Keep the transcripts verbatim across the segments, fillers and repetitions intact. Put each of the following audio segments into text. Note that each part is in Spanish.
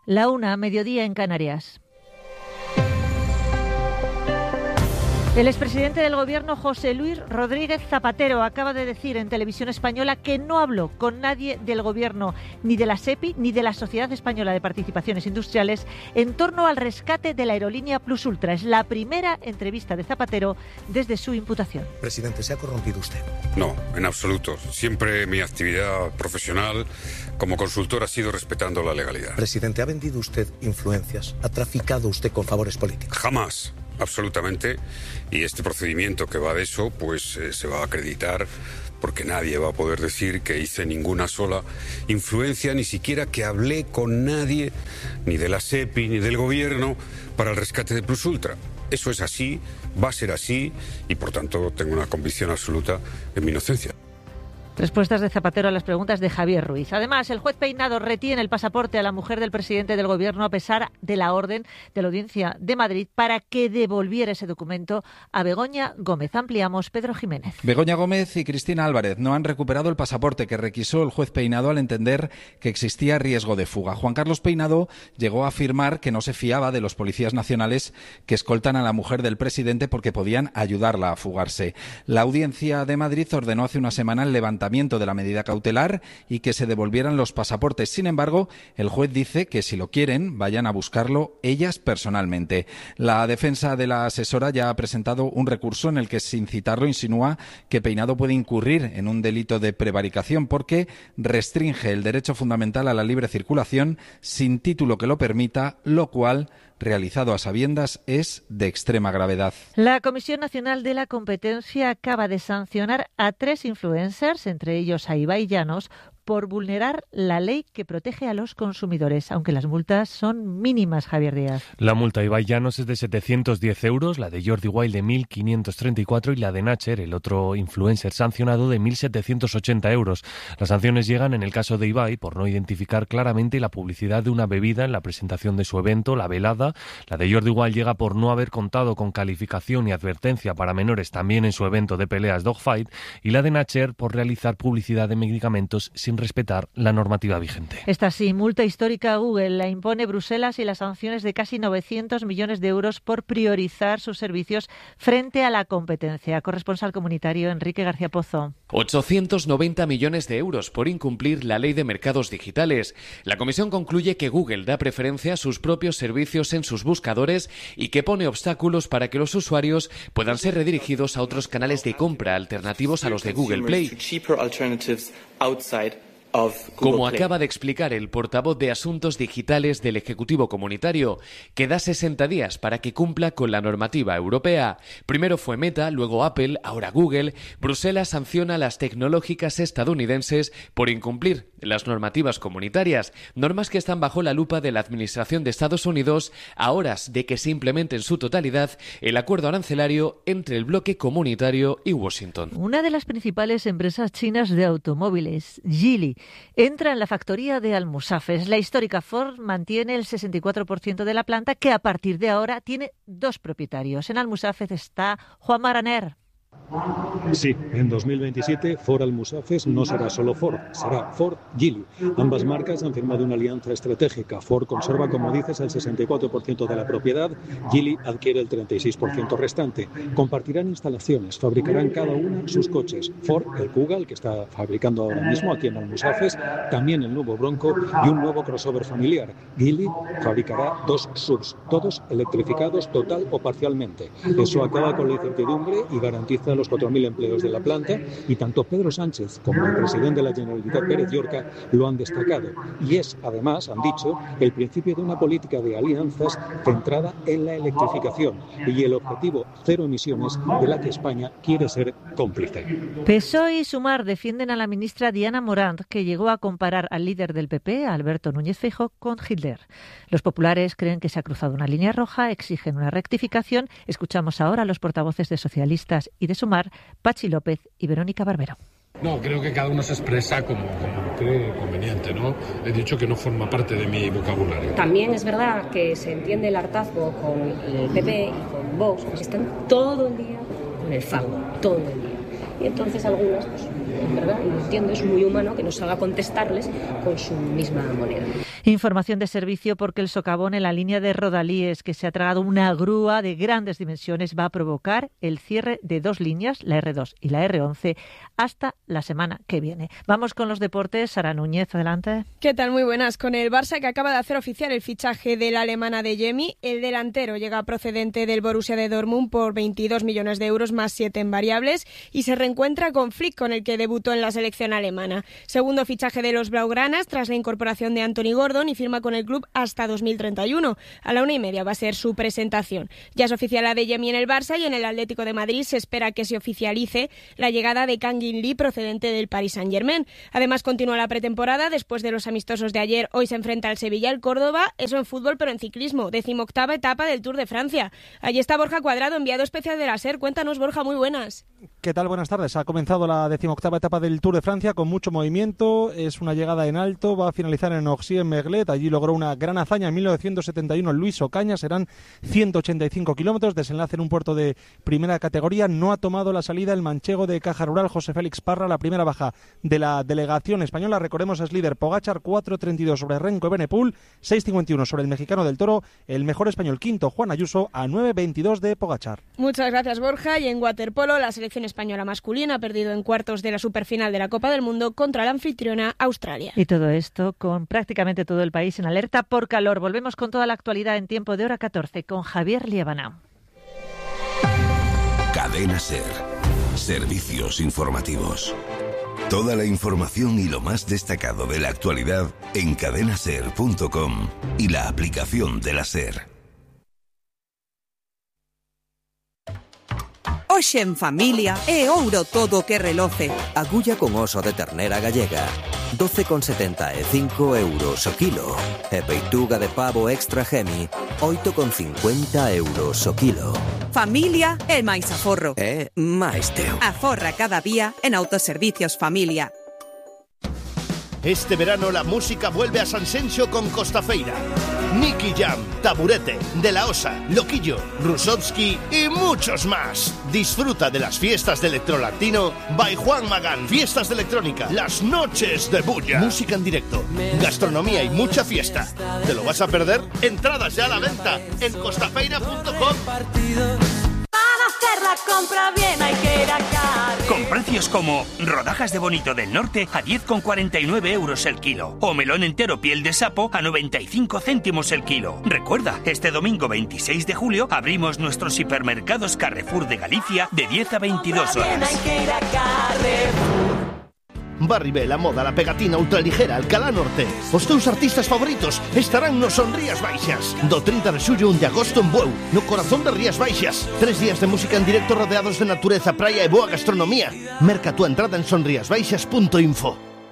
La una, mediodía en Canarias. El expresidente del Gobierno, José Luis Rodríguez Zapatero, acaba de decir en Televisión Española que no habló con nadie del Gobierno, ni de la SEPI, ni de la Sociedad Española de Participaciones Industriales, en torno al rescate de la aerolínea Plus Ultra. Es la primera entrevista de Zapatero desde su imputación. Presidente, ¿se ha corrompido usted? No, en absoluto. Siempre mi actividad profesional como consultor ha sido respetando la legalidad. Presidente, ¿ha vendido usted influencias? ¿Ha traficado usted con favores políticos? Jamás. Absolutamente, y este procedimiento que va de eso, pues eh, se va a acreditar porque nadie va a poder decir que hice ninguna sola influencia, ni siquiera que hablé con nadie, ni de la SEPI, ni del Gobierno, para el rescate de Plus Ultra. Eso es así, va a ser así, y por tanto tengo una convicción absoluta en mi inocencia. Respuestas de Zapatero a las preguntas de Javier Ruiz. Además, el juez Peinado retiene el pasaporte a la mujer del presidente del Gobierno a pesar de la orden de la Audiencia de Madrid para que devolviera ese documento a Begoña Gómez. Ampliamos, Pedro Jiménez. Begoña Gómez y Cristina Álvarez no han recuperado el pasaporte que requisó el juez Peinado al entender que existía riesgo de fuga. Juan Carlos Peinado llegó a afirmar que no se fiaba de los policías nacionales que escoltan a la mujer del presidente porque podían ayudarla a fugarse. La Audiencia de Madrid ordenó hace una semana el levantamiento de la medida cautelar y que se devolvieran los pasaportes. Sin embargo, el juez dice que si lo quieren, vayan a buscarlo ellas personalmente. La defensa de la asesora ya ha presentado un recurso en el que, sin citarlo, insinúa que Peinado puede incurrir en un delito de prevaricación porque restringe el derecho fundamental a la libre circulación sin título que lo permita, lo cual, realizado a sabiendas, es de extrema gravedad. La Comisión Nacional de la Competencia acaba de sancionar a tres influencers, entre ellos a Ibai Llanos, por vulnerar la ley que protege a los consumidores, aunque las multas son mínimas, Javier Díaz. La multa a Ibai Llanos es de setecientos diez euros, la de Jordi Wild de mil quinientos treinta y cuatro y la de Nacher, el otro influencer sancionado, de mil setecientos ochenta euros. Las sanciones llegan en el caso de Ibai por no identificar claramente la publicidad de una bebida en la presentación de su evento, la velada. La de Jordi Wild llega por no haber contado con calificación y advertencia para menores también en su evento de peleas Dogfight, y la de Nacher por realizar publicidad de medicamentos sin respetar la normativa vigente. Esta sí, multa histórica a Google la impone Bruselas y las sanciones de casi novecientos millones de euros por priorizar sus servicios frente a la competencia. Corresponsal comunitario Enrique García Pozo. ochocientos noventa millones de euros por incumplir la ley de mercados digitales. La comisión concluye que Google da preferencia a sus propios servicios en sus buscadores y que pone obstáculos para que los usuarios puedan ser redirigidos a otros canales de compra alternativos a los de Google Play. Como acaba de explicar el portavoz de Asuntos Digitales del Ejecutivo Comunitario, que da sesenta días para que cumpla con la normativa europea. Primero fue Meta, luego Apple, ahora Google. Bruselas sanciona a las tecnológicas estadounidenses por incumplir las normativas comunitarias, normas que están bajo la lupa de la Administración de Estados Unidos a horas de que se implemente en su totalidad el acuerdo arancelario entre el bloque comunitario y Washington. Una de las principales empresas chinas de automóviles, Geely, entra en la factoría de Almusafes. La histórica Ford mantiene el sesenta y cuatro por ciento de la planta, que a partir de ahora tiene dos propietarios. En Almusafes está Juan Maraner. Sí, en dos mil veintisiete Ford Almusafes no será solo Ford, será Ford Geely. Ambas marcas han firmado una alianza estratégica. Ford conserva, como dices, el sesenta y cuatro por ciento de la propiedad, Geely adquiere el treinta y seis por ciento restante. Compartirán instalaciones, fabricarán cada una sus coches. Ford, el Kuga, el que está fabricando ahora mismo aquí en Almusafes, también el nuevo Bronco y un nuevo crossover familiar. Geely fabricará dos subs, todos electrificados total o parcialmente. Eso acaba con la incertidumbre y garantiza los cuatro mil empleos de la planta, y tanto Pedro Sánchez como el presidente de la Generalitat, Pérez Llorca, lo han destacado. Y es, además, han dicho, el principio de una política de alianzas centrada en la electrificación y el objetivo cero emisiones de la que España quiere ser cómplice. P S O E y Sumar defienden a la ministra Diana Morant, que llegó a comparar al líder del P P, Alberto Núñez Feijóo, con Hitler. Los populares creen que se ha cruzado una línea roja, exigen una rectificación. Escuchamos ahora a los portavoces de socialistas y de Sumar, Pachi López y Verónica Barbero. No, creo que cada uno se expresa como, como cree conveniente, ¿no? He dicho que no forma parte de mi vocabulario. También es verdad que se entiende el hartazgo con el P P y con Vox, porque están todo el día con el fango, todo el día. Y entonces algunos pues, en verdad, lo entiendo, es muy humano que no salga a contestarles con su misma moneda. Información de servicio porque el socavón en la línea de Rodalíes, que se ha tragado una grúa de grandes dimensiones, va a provocar el cierre de dos líneas, la erre dos y la erre once, hasta la semana que viene. Vamos con los deportes. Sara Núñez, adelante. ¿Qué tal? Muy buenas. Con el Barça, que acaba de hacer oficial el fichaje de la alemana Adeyemi, el delantero llega procedente del Borussia de Dortmund por veintidós millones de euros más siete en variables y se reencuentra con Flick, con el que debutó en la selección alemana. Segundo fichaje de los blaugranas tras la incorporación de Anthony Gordon y firma con el club hasta dos mil treinta y uno. A la una y media va a ser su presentación. Ya es oficial Adeyemi en el Barça y en el Atlético de Madrid se espera que se oficialice la llegada de Kang In Lee procedente del Paris Saint-Germain. Además, continúa la pretemporada. Después de los amistosos de ayer, hoy se enfrenta al Sevilla, el Córdoba, eso en fútbol, pero en ciclismo, decimoctava etapa del Tour de Francia. Allí está Borja Cuadrado, enviado especial de la SER. Cuéntanos, Borja, muy buenas. ¿Qué tal? Buenas tardes. Ha comenzado la decimoctava etapa del Tour de Francia con mucho movimiento. Es una llegada en alto, va a finalizar en Orxy-en-Merlet. Allí logró una gran hazaña en mil novecientos setenta y uno Luis Ocaña. Serán ciento ochenta y cinco kilómetros, desenlace en un puerto de primera categoría. No ha tomado la salida el manchego de Caja Rural, José Félix Parra, la primera baja de la delegación española. Recordemos, es líder Pogačar, cuatro treinta y dos sobre Renko Evenepoel, seis cincuenta y uno sobre el mexicano del Toro. El mejor español quinto, Juan Ayuso, a nueve veintidós de Pogačar. Muchas gracias, Borja. Y en waterpolo, la selección española masculina ha perdido en cuartos de la superfinal de la Copa del Mundo contra la anfitriona Australia. Y todo esto con prácticamente todo el país en alerta por calor. Volvemos con toda la actualidad en tiempo de hora catorce con Javier Liébana. Cadena SER. Servicios informativos. Toda la información y lo más destacado de la actualidad en cadena ser punto com y la aplicación de la SER. Hoxe en familia é ouro todo que reloce. Agulla con oso de ternera gallega, doce con setenta e cinco euros o kilo. E peituga de pavo extra Gemi, oito con cincuenta euros o kilo. Familia é máis aforro. É máis teo. Aforra cada día en Autoservicios Familia. Este verano la música vuelve a Sanxenxo con Costafeira. Nicky Jam, Taburete, De La Osa, Loquillo, Rusovsky y muchos más. Disfruta de las fiestas de Electrolatino by Juan Magán. Fiestas de electrónica, las noches de bulla. Música en directo, gastronomía y mucha fiesta. ¿Te lo vas a perder? Entradas ya a la venta en costafeira punto com. Hacer la compra bien hay que ir a Carrefour. Con precios como rodajas de bonito del norte a diez con cuarenta y nueve euros el kilo o melón entero piel de sapo a noventa y cinco céntimos el kilo. Recuerda, este domingo veintiséis de julio abrimos nuestros hipermercados Carrefour de Galicia de diez a veintidós horas. Hay que ir a Carrefour. Barribé, La Moda, La Pegatina, Ultraligera, Alcalá Norte. Os teus artistas favoritos estarán nos Son Rías Baixas. Do trinta de xullo a un de agosto en Bueu, no corazón das Rías Baixas. Tres días de música en directo rodeados de natureza, praia e boa gastronomía. Merca tu entrada en sonriasbaixas punto info.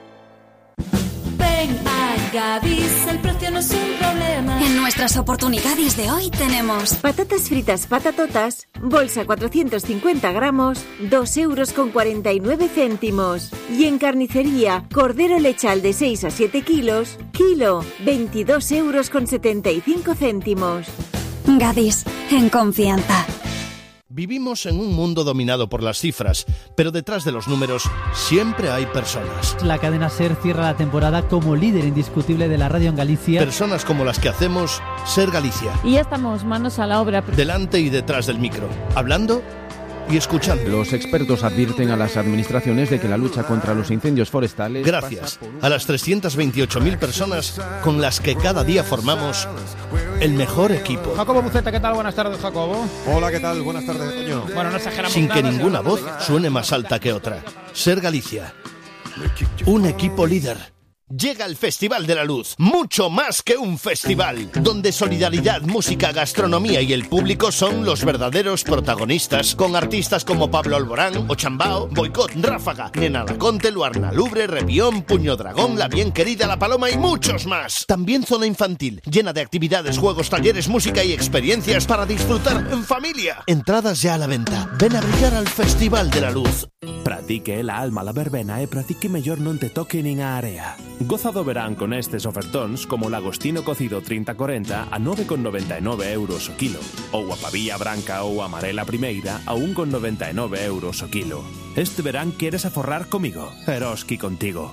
Ven a Gadis, el precio no es un problema. En nuestras oportunidades de hoy tenemos patatas fritas patatotas, bolsa cuatrocientos cincuenta gramos, dos euros con cuarenta y nueve céntimos. Y en carnicería, cordero lechal de seis a siete kilos, kilo, veintidós euros con setenta y cinco céntimos. Gadis, en confianza. Vivimos en un mundo dominado por las cifras, pero detrás de los números siempre hay personas. La cadena SER cierra la temporada como líder indiscutible de la radio en Galicia. Personas como las que hacemos SER Galicia. Y ya estamos manos a la obra. Delante y detrás del micro, hablando y escuchando. Los expertos advierten a las administraciones de que la lucha contra los incendios forestales... Gracias a las trescientas veintiocho mil personas con las que cada día formamos el mejor equipo. Jacobo Buceta, ¿qué tal? Buenas tardes, Jacobo. Hola, ¿qué tal? Buenas tardes, Toño. Bueno, no exageramos Sin nada, que ninguna voz suene más alta que otra. SER Galicia. Un equipo líder. Llega el Festival de la Luz, mucho más que un festival, donde solidaridad, música, gastronomía y el público son los verdaderos protagonistas, con artistas como Pablo Alborán, Ochambao, Boicot, Ráfaga, Nena Laconte, Luarna Lubre, Rebión, Puño Dragón, La Bien Querida, La Paloma y muchos más. También zona infantil, llena de actividades, juegos, talleres, música y experiencias para disfrutar en familia. Entradas ya a la venta. Ven a brillar al Festival de la Luz. Prat, ti que é a alma la verbena e para ti que mellor non te toque nin a area. Goza do verán con estes ofertóns como o lagostino cocido trinta corenta a nove con noventa e nove euros o kilo, ou a pavía branca ou amarela primeira a un con noventa e nove euros o kilo. Este verán queres aforrar comigo, Eroski contigo.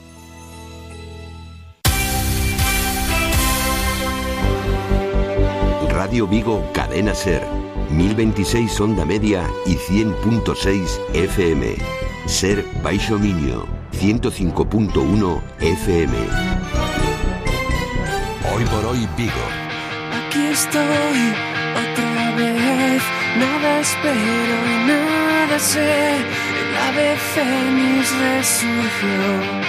Radio Vigo, Cadena Ser, mil veintiséis onda media y cien punto seis F M. Ser Baixo Miño, ciento cinco punto uno F M. Hoy por hoy Vigo. Aquí estoy otra vez, nada espero y nada sé, el ave fénix resurgió.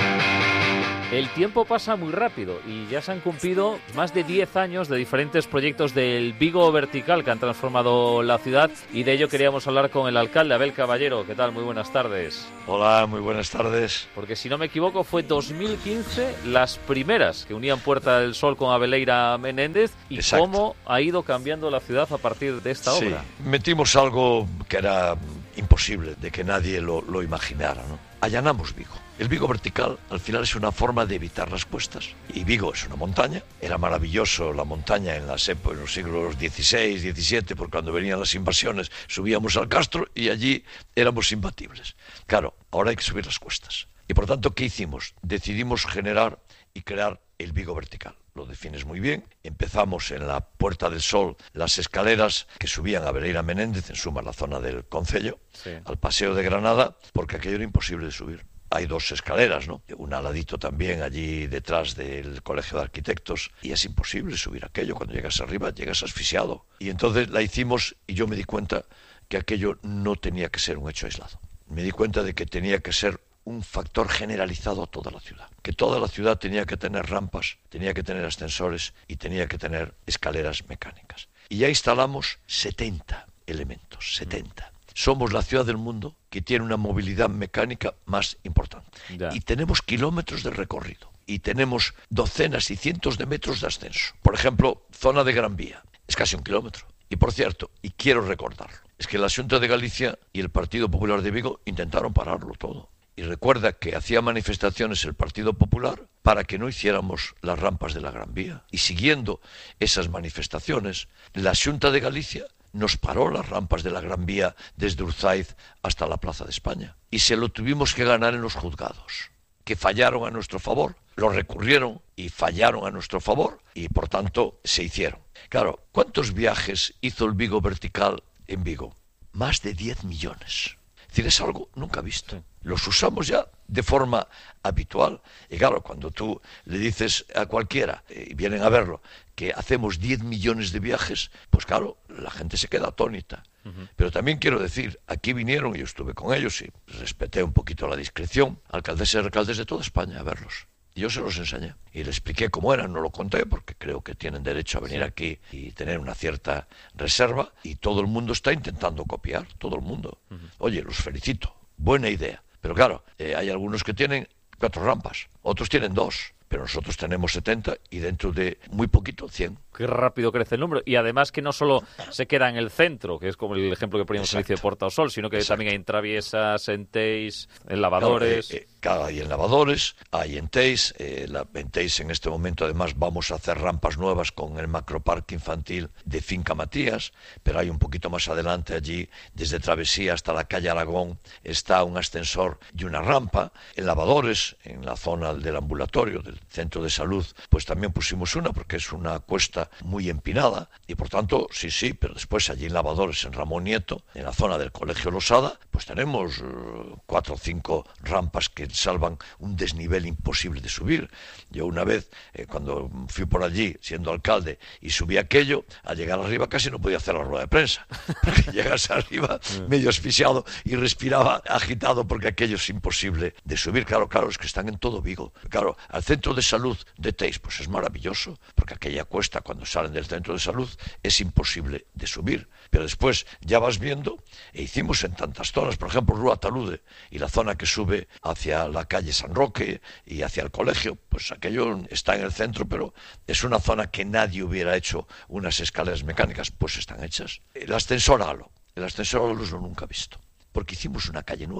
El tiempo pasa muy rápido y ya se han cumplido más de diez años de diferentes proyectos del Vigo Vertical que han transformado la ciudad, y de ello queríamos hablar con el alcalde, Abel Caballero. ¿Qué tal? Muy buenas tardes. Hola, muy buenas tardes. Porque si no me equivoco fue dos mil quince las primeras que unían Puerta del Sol con Abeleira Menéndez, y Exacto. cómo ha ido cambiando la ciudad a partir de esta sí. obra. Metimos algo que era imposible de que nadie lo, lo imaginara, ¿no? Allanamos Vigo. El Vigo Vertical al final es una forma de evitar las cuestas, y Vigo es una montaña. Era maravilloso la montaña en, las épocas, en los siglos dieciséis, diecisiete, porque cuando venían las invasiones subíamos al Castro y allí éramos imbatibles. Claro, ahora hay que subir las cuestas. Y por tanto, ¿qué hicimos? Decidimos generar y crear el Vigo Vertical. Lo defines muy bien. Empezamos en la Puerta del Sol, las escaleras que subían a Abeleira Menéndez, en suma la zona del Concello, sí. al Paseo de Granada, porque aquello era imposible de subir. Hay dos escaleras, ¿no? Una al ladito también, allí detrás del Colegio de Arquitectos, y es imposible subir aquello. Cuando llegas arriba, llegas asfixiado. Y entonces la hicimos, y yo me di cuenta que aquello no tenía que ser un hecho aislado. Me di cuenta de que tenía que ser un factor generalizado a toda la ciudad. Que toda la ciudad tenía que tener rampas, tenía que tener ascensores y tenía que tener escaleras mecánicas. Y ya instalamos setenta elementos, setenta. Somos la ciudad del mundo que tiene una movilidad mecánica más importante. Ya. Y tenemos kilómetros de recorrido. Y tenemos docenas y cientos de metros de ascenso. Por ejemplo, zona de Gran Vía. Es casi un kilómetro. Y por cierto, y quiero recordarlo, es que la Xunta de Galicia y el Partido Popular de Vigo intentaron pararlo todo. Y recuerda que hacía manifestaciones el Partido Popular para que no hiciéramos las rampas de la Gran Vía. Y siguiendo esas manifestaciones, la Xunta de Galicia nos paró las rampas de la Gran Vía desde Urzaiz hasta la Plaza de España. Y se lo tuvimos que ganar en los juzgados, que fallaron a nuestro favor, lo recurrieron y fallaron a nuestro favor, y por tanto se hicieron. Claro, ¿cuántos viajes hizo el Vigo Vertical en Vigo? Más de diez millones. Es decir, es algo nunca visto. Los usamos ya de forma habitual. Y claro, cuando tú le dices a cualquiera, y eh, vienen a verlo, que hacemos diez millones de viajes, pues claro, la gente se queda atónita. Uh-huh. Pero también quiero decir, aquí vinieron, y yo estuve con ellos y respeté un poquito la discreción, alcaldesas y alcaldes de toda España a verlos. Y yo se los enseñé y les expliqué cómo eran, no lo conté porque creo que tienen derecho a venir aquí y tener una cierta reserva, y todo el mundo está intentando copiar, todo el mundo. Uh-huh. Oye, los felicito, buena idea. Pero claro, eh, hay algunos que tienen cuatro rampas, otros tienen dos, pero nosotros tenemos setenta y dentro de muy poquito, cien. Qué rápido crece el número. Y además que no solo se queda en el centro, que es como el ejemplo que poníamos en el inicio de Porta ao Sol, sino que Exacto. también hay en traviesas, en Teis, en lavadores. Claro, eh, eh, claro, hay en lavadores, hay en Teis. Eh, la, en Teis en este momento además vamos a hacer rampas nuevas con el macroparque infantil de Finca Matías, pero hay un poquito más adelante allí, desde Travesía hasta la calle Aragón, está un ascensor y una rampa. En lavadores, en la zona del ambulatorio, del centro de salud, pues también pusimos una, porque es una cuesta muy empinada, y por tanto, sí, sí, pero después allí en lavadores, en Ramón Nieto, en la zona del Colegio Losada, pues tenemos uh, cuatro o cinco rampas que salvan un desnivel imposible de subir. Yo una vez, eh, cuando fui por allí, siendo alcalde, y subí aquello, al llegar arriba casi no podía hacer la rueda de prensa, porque llegas arriba medio asfixiado y respiraba agitado, porque aquello es imposible de subir. Claro, claro, es que están en todo Vigo. Claro, al centro de salud de Teis, pues es maravilloso, porque aquella cuesta, cuando salen del centro de salud, es imposible de subir. Pero después ya vas viendo, e hicimos en tantas zonas, por ejemplo, Rúa Talude, y la zona que sube hacia la calle San Roque y hacia el colegio, pues aquello está en el centro, pero es una zona que nadie hubiera hecho unas escaleras mecánicas, pues están hechas. El ascensor Halo, el ascensor Halo lo nunca he visto, porque hicimos una calle nueva.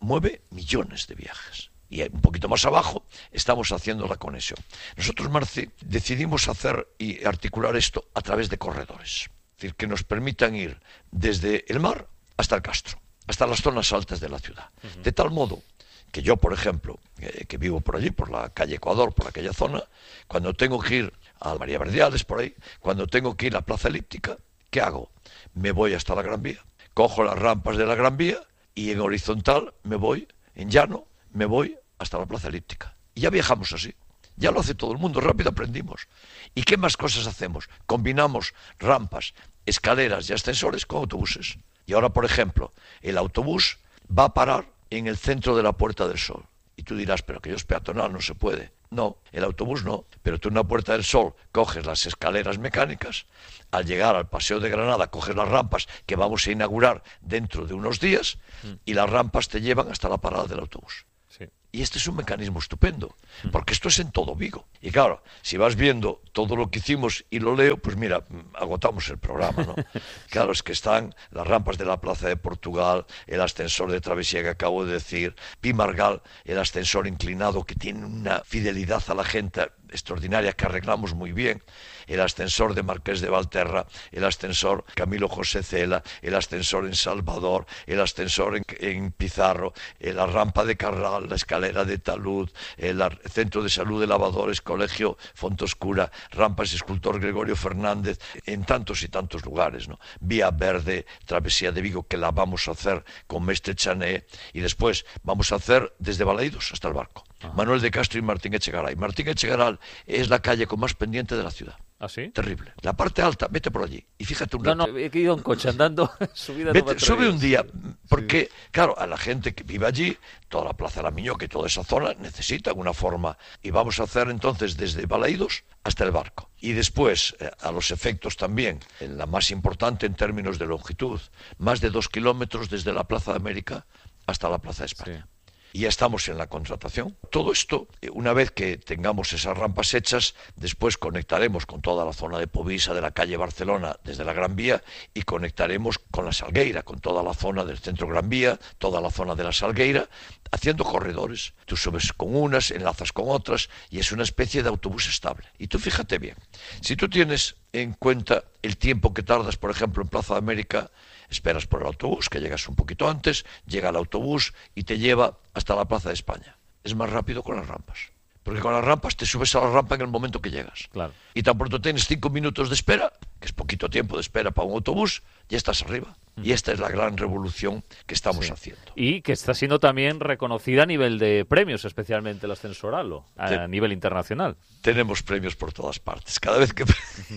mueve millones de viajes. Y un poquito más abajo estamos haciendo la conexión. Nosotros, Marci, decidimos hacer y articular esto a través de corredores. Es decir, que nos permitan ir desde el mar hasta el Castro, hasta las zonas altas de la ciudad. Uh-huh. De tal modo que yo, por ejemplo, eh, que vivo por allí, por la calle Ecuador, por aquella zona, cuando tengo que ir a María Verdiales, por ahí, cuando tengo que ir a la Plaza Elíptica, ¿qué hago? Me voy hasta la Gran Vía, cojo las rampas de la Gran Vía y en horizontal me voy, en llano, me voy hasta la Plaza Elíptica. Y ya viajamos así. Ya lo hace todo el mundo, rápido aprendimos. ¿Y qué más cosas hacemos? Combinamos rampas, escaleras y ascensores con autobuses. Y ahora, por ejemplo, el autobús va a parar en el centro de la Puerta del Sol. Y tú dirás, pero aquello es peatonal, no se puede. No, el autobús no, pero tú en la Puerta del Sol coges las escaleras mecánicas, al llegar al Paseo de Granada coges las rampas que vamos a inaugurar dentro de unos días y las rampas te llevan hasta la parada del autobús. Sí. Y este es un mecanismo estupendo, porque esto es en todo Vigo. Y claro, si vas viendo todo lo que hicimos y lo leo, pues mira, agotamos el programa, ¿no? Claro, es que están las rampas de la Plaza de Portugal, el ascensor de travesía que acabo de decir, Pi Margal, el ascensor inclinado que tiene una fidelidad a la gente extraordinaria que arreglamos muy bien, el ascensor de Marqués de Valterra, el ascensor Camilo José Cela, el ascensor en Salvador, el ascensor en, en Pizarro, eh, la rampa de Carral, la escalera de Talud, el centro de salud de Lavadores, Colegio Fontoscura, rampas escultor Gregorio Fernández, en tantos y tantos lugares, ¿no? Vía Verde, Travesía de Vigo, que la vamos a hacer con Mestre Chané, y después vamos a hacer desde Balaídos hasta el Barco. Ah. Manuel de Castro y Martín Echegaray. Martín Echegaray es la calle con más pendiente de la ciudad. ¿Ah, sí? Terrible. La parte alta, vete por allí y fíjate un rato. No, no, he ido en coche andando, subida vete, sube un día, porque, sí. claro, a la gente que vive allí, toda la Plaza de la Miñoca y toda esa zona necesita una forma. Y vamos a hacer entonces desde Balaídos hasta el Barco. Y después, eh, a los efectos también, en la más importante en términos de longitud, más de dos kilómetros desde la Plaza de América hasta la Plaza de España. Sí. Y ya estamos en la contratación. Todo esto, una vez que tengamos esas rampas hechas, después conectaremos con toda la zona de Povisa, de la calle Barcelona, desde la Gran Vía, y conectaremos con la Salgueira, con toda la zona del centro Gran Vía, toda la zona de la Salgueira, haciendo corredores. Tú subes con unas, enlazas con otras, y es una especie de autobús estable. Y tú fíjate bien, si tú tienes en cuenta el tiempo que tardas, por ejemplo, en Plaza de América, esperas por el autobús, que llegas un poquito antes, llega el autobús y te lleva hasta la Plaza de España. Es más rápido con las rampas. Porque con las rampas te subes a la rampa en el momento que llegas. Claro. Y tan pronto tienes cinco minutos de espera, que es poquito tiempo de espera para un autobús, ya estás arriba. Mm. Y esta es la gran revolución que estamos sí. haciendo. Y que está siendo también reconocida a nivel de premios, especialmente el ascensor Halo, a Te... nivel internacional. Tenemos premios por todas partes. Cada vez que...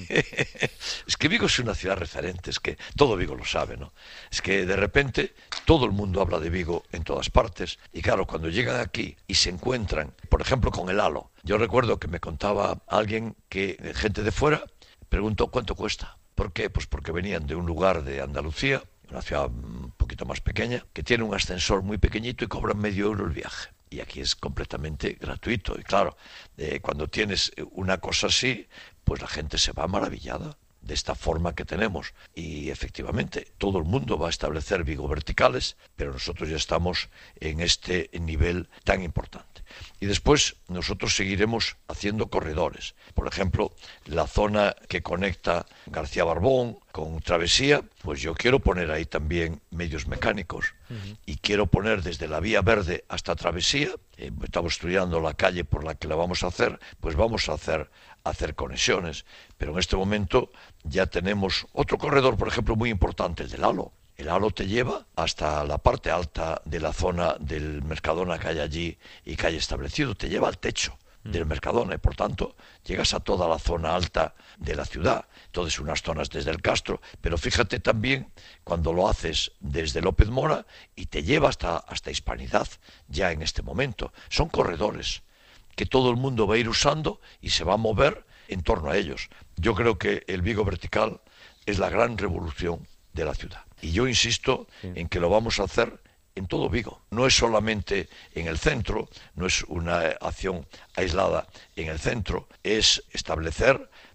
es que Vigo es una ciudad referente, es que todo Vigo lo sabe, ¿no? Es que de repente todo el mundo habla de Vigo en todas partes. Y claro, cuando llegan aquí y se encuentran, por ejemplo, con el Halo. Yo recuerdo que me contaba alguien que, gente de fuera, preguntó cuánto cuesta. ¿Por qué? Pues porque venían de un lugar de Andalucía, una ciudad un poquito más pequeña, que tiene un ascensor muy pequeñito y cobran medio euro el viaje. Y aquí es completamente gratuito. Y claro, eh, cuando tienes una cosa así, pues la gente se va maravillada de esta forma que tenemos. Y efectivamente, todo el mundo va a establecer Vigo verticales, pero nosotros ya estamos en este nivel tan importante. Y después nosotros seguiremos haciendo corredores. Por ejemplo, la zona que conecta García Barbón con Travesía, pues yo quiero poner ahí también medios mecánicos. Uh-huh. Y quiero poner desde la Vía Verde hasta Travesía, eh, estamos estudiando la calle por la que la vamos a hacer, pues vamos a hacer, a hacer conexiones. Pero en este momento ya tenemos otro corredor, por ejemplo, muy importante, el del Halo. El Halo te lleva hasta la parte alta de la zona del Mercadona que hay allí y que hay establecido, te lleva al techo del Mercadona y por tanto llegas a toda la zona alta de la ciudad, entonces unas zonas desde el Castro, pero fíjate también cuando lo haces desde López Mora y te lleva hasta, hasta Hispanidad ya en este momento. Son corredores que todo el mundo va a ir usando y se va a mover en torno a ellos. Yo creo que el Vigo vertical es la gran revolución de la ciudad. Y yo insisto sí. en que lo vamos a hacer en todo Vigo. No es solamente en el centro, no es una acción aislada en el centro, es establecer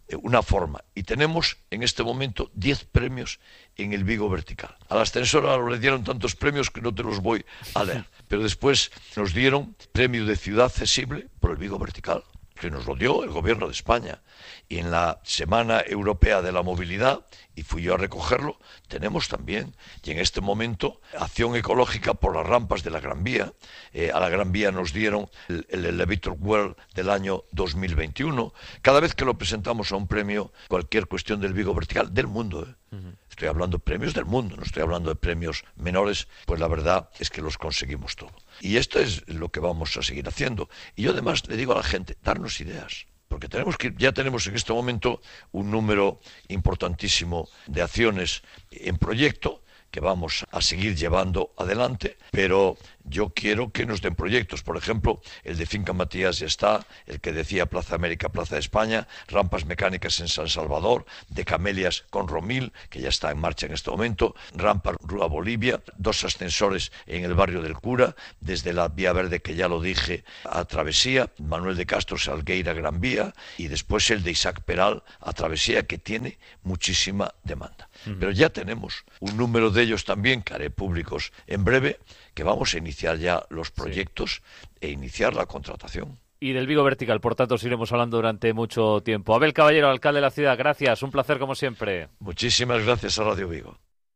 una forma. Y tenemos en este momento diez premios en el Vigo Vertical. Al ascensor ahora le dieron tantos premios que no te los voy a leer. Pero después nos dieron premio de ciudad accesible por el Vigo Vertical, que nos lo dio el Gobierno de España. Y en la Semana Europea de la Movilidad, y fui yo a recogerlo, tenemos también, y en este momento, acción ecológica por las rampas de la Gran Vía. Eh, a la Gran Vía nos dieron el, el Elevator World del año dos mil veintiuno. Cada vez que lo presentamos a un premio, cualquier cuestión del Vigo Vertical, del mundo, ¿eh? Uh-huh. Estoy hablando de premios del mundo, no estoy hablando de premios menores, pues la verdad es que los conseguimos todo. Y esto es lo que vamos a seguir haciendo. Y yo además le digo a la gente, darnos ideas. Porque tenemos que, ya tenemos en este momento un número importantísimo de acciones en proyecto que vamos a seguir llevando adelante, pero yo quiero que nos den proyectos. Por ejemplo, el de Finca Matías ya está, el que decía Plaza América, Plaza de España, rampas mecánicas en San Salvador, de Camelias con Romil, que ya está en marcha en este momento, rampa Rúa Bolivia, dos ascensores en el barrio del Cura, desde la Vía Verde, que ya lo dije, a Travesía, Manuel de Castro, Salgueira, Gran Vía, y después el de Isaac Peral a Travesía, que tiene muchísima demanda. Uh-huh. Pero ya tenemos un número de ellos también, que haré públicos en breve, que vamos a iniciar ya los proyectos sí. e iniciar la contratación. Y del Vigo Vertical, por tanto, seguiremos hablando durante mucho tiempo. Abel Caballero, alcalde de la ciudad, gracias, un placer como siempre. Muchísimas gracias a Radio Vigo.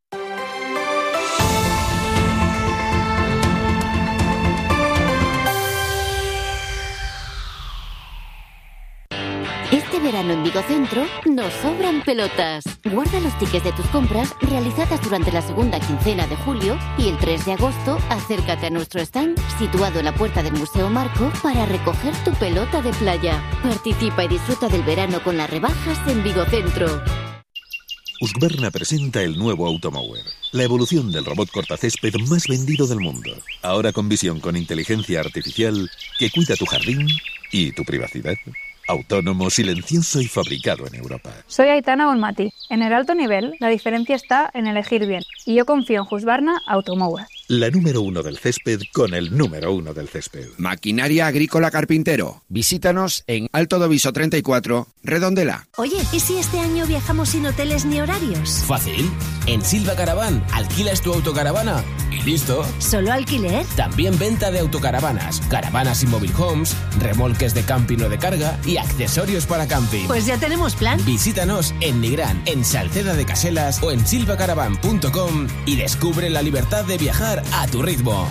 Este verano en Vigo Centro nos sobran pelotas. Guarda los tickets de tus compras realizadas durante la segunda quincena de julio y el tres de agosto acércate a nuestro stand situado en la puerta del Museo Marco para recoger tu pelota de playa. Participa y disfruta del verano con las rebajas en Vigo Centro. Husqvarna presenta el nuevo Automower, la evolución del robot cortacésped más vendido del mundo. Ahora con visión con inteligencia artificial que cuida tu jardín y tu privacidad. Autónomo, silencioso y fabricado en Europa. Soy Aitana Bonmati. En el alto nivel, la diferencia está en elegir bien. Y yo confío en Husqvarna Automower. La número uno del césped con el número uno del césped. Maquinaria Agrícola Carpintero. Visítanos en Alto Doviso treinta y cuatro, Redondela. Oye, ¿y si este año viajamos sin hoteles ni horarios? Fácil. En Silva Caravan alquilas tu autocaravana y listo. ¿Solo alquiler? También venta de autocaravanas, caravanas y mobile homes, remolques de camping o de carga y accesorios para camping. Pues ya tenemos plan. Visítanos en Nigrán, en Salceda de Caselas o en silvacaravan punto com y descubre la libertad de viajar a tu ritmo.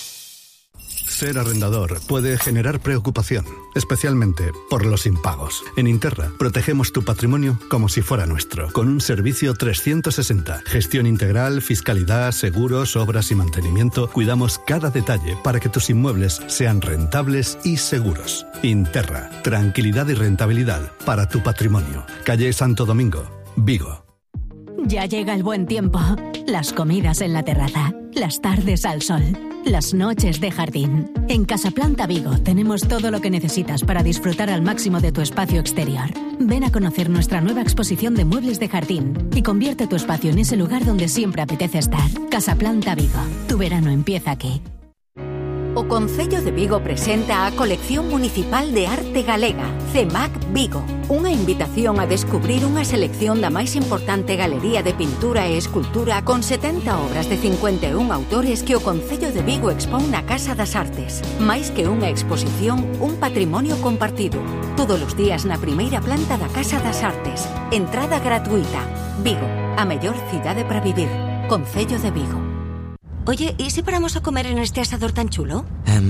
Ser arrendador puede generar preocupación, especialmente por los impagos. En Interra protegemos tu patrimonio como si fuera nuestro, con un servicio trescientos sesenta. Gestión integral, fiscalidad, seguros, obras y mantenimiento. Cuidamos cada detalle para que tus inmuebles sean rentables y seguros. Interra, tranquilidad y rentabilidad para tu patrimonio. Calle Santo Domingo, Vigo. Ya llega el buen tiempo. Las comidas en la terraza, las tardes al sol, las noches de jardín. En Casaplanta Vigo tenemos todo lo que necesitas para disfrutar al máximo de tu espacio exterior. Ven a conocer nuestra nueva exposición de muebles de jardín y convierte tu espacio en ese lugar donde siempre apetece estar. Casaplanta Vigo. Tu verano empieza aquí. O Concello de Vigo presenta a Colección Municipal de Arte Galega, CEMAC Vigo. Unha invitación a descubrir unha selección da máis importante galería de pintura e escultura con setenta obras de cincuenta e un autores que o Concello de Vigo expón na Casa das Artes. Mais que unha exposición, un patrimonio compartido. Todos os días na primeira planta da Casa das Artes. Entrada gratuita. Vigo, a mellor cidade para vivir. Concello de Vigo. Oye, ¿y si paramos a comer en este asador tan chulo?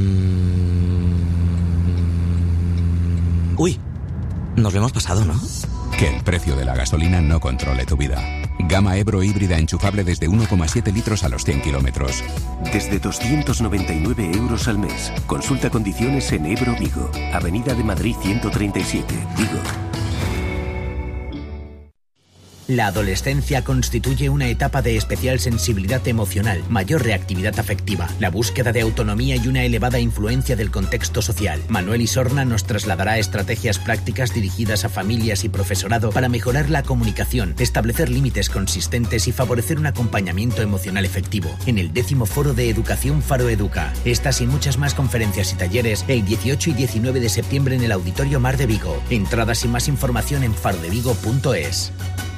Um... Uy, nos lo hemos pasado, ¿no? Que el precio de la gasolina no controle tu vida. Gama Ebro híbrida enchufable desde uno coma siete litros a los cien kilómetros. Desde doscientos noventa y nueve euros al mes. Consulta condiciones en Ebro Vigo. Avenida de Madrid ciento treinta y siete, Vigo. La adolescencia constituye una etapa de especial sensibilidad emocional, mayor reactividad afectiva, la búsqueda de autonomía y una elevada influencia del contexto social. Manuel Isorna nos trasladará estrategias prácticas dirigidas a familias y profesorado para mejorar la comunicación, establecer límites consistentes y favorecer un acompañamiento emocional efectivo en el décimo Foro de Educación Faro Educa. Estas y muchas más conferencias y talleres el dieciocho y diecinueve de septiembre en el Auditorio Mar de Vigo. Entradas y más información en farodevigo punto es.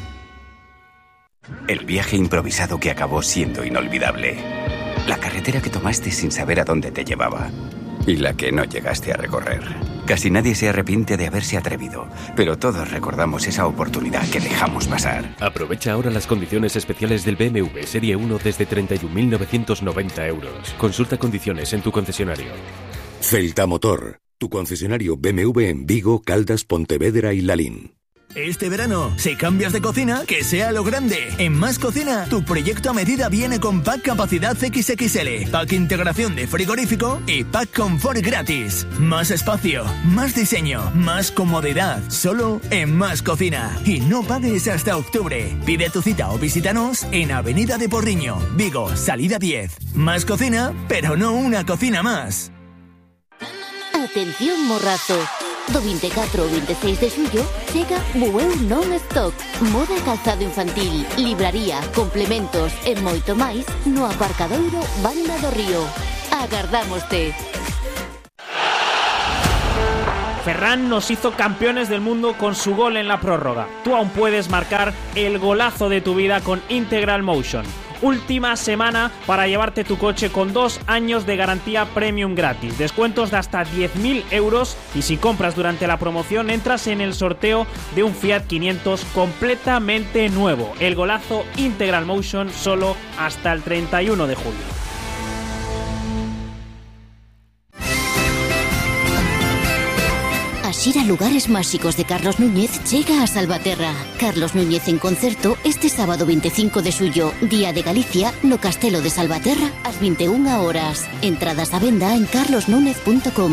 El viaje improvisado que acabó siendo inolvidable. La carretera que tomaste sin saber a dónde te llevaba. Y la que no llegaste a recorrer. Casi nadie se arrepiente de haberse atrevido, pero todos recordamos esa oportunidad que dejamos pasar. Aprovecha ahora las condiciones especiales del B M W Serie uno desde treinta y un mil novecientos noventa euros. Consulta condiciones en tu concesionario. Celta Motor, tu concesionario B M W en Vigo, Caldas, Pontevedra y Lalín. Este verano, si cambias de cocina, que sea lo grande. En Más Cocina, tu proyecto a medida viene con pack capacidad equis equis ele, pack integración de frigorífico y pack confort gratis. Más espacio, más diseño, más comodidad, solo en Más Cocina. Y no pagues hasta octubre. Pide tu cita o visítanos en Avenida de Porriño, Vigo, salida diez. Más Cocina, pero no una cocina más. Atención, morrazo. Do veinticuatro ao veintiséis de xullo chega Bueu Non Stock. Moda e calzado infantil, libraría, complementos e moito máis no aparcadoiro Banda do Río. Agardámoste. Ferran nos hizo campeones del mundo con su gol en la prórroga. Tú aún puedes marcar el golazo de tu vida con Integral Motion. Última semana para llevarte tu coche con dos años de garantía premium gratis, descuentos de hasta diez mil euros y si compras durante la promoción entras en el sorteo de un Fiat quinientos completamente nuevo. El golazo Integral Motion solo hasta el treinta y uno de julio. A xira Lugares Máxicos de Carlos Núñez chega a Salvaterra. Carlos Núñez en concerto este sábado veinticinco de xullo, Día de Galicia, no Castelo de Salvaterra, ás vinte e unha horas. Entradas á venda en carlos núñez punto com.